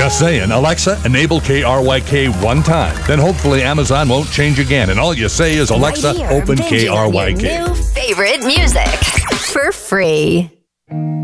Just saying, Alexa, enable KRYK one time. Then hopefully Amazon won't change again, and all you say is, Alexa, Right here, open binging on your KRYK. new favorite music for free.